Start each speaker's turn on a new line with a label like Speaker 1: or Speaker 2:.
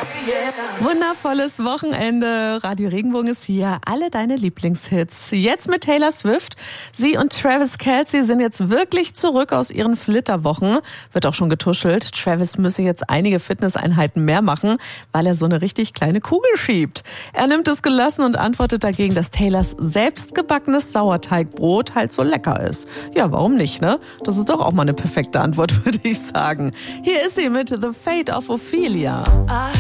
Speaker 1: Wundervolles Wochenende. Radio Regenbogen ist hier. Alle deine Lieblingshits. Jetzt mit Taylor Swift. Sie und Travis Kelce sind jetzt wirklich zurück aus ihren Flitterwochen. Wird auch schon getuschelt. Travis müsse jetzt einige Fitnesseinheiten mehr machen, weil er so eine richtig kleine Kugel schiebt. Er nimmt es gelassen und antwortet dagegen, dass Taylors selbstgebackenes Sauerteigbrot halt so lecker ist. Ja, warum nicht, ne? Das ist doch auch mal eine perfekte Antwort, würde ich sagen. Hier ist sie mit The Fate of Ophelia.